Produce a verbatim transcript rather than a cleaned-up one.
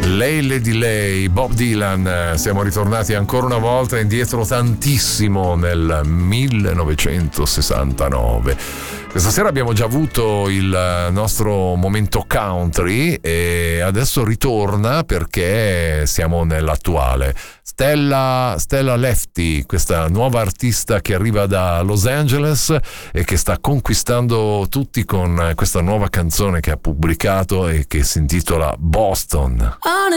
Lei Lady Lay, Bob Dylan. Siamo ritornati ancora una volta indietro tantissimo nel millenovecentosessantanove. Questa sera abbiamo già avuto il nostro momento country e adesso ritorna perché siamo nell'attuale. Stella, Stella Lefty, questa nuova artista che arriva da Los Angeles e che sta conquistando tutti con questa nuova canzone che ha pubblicato e che si intitola Boston. On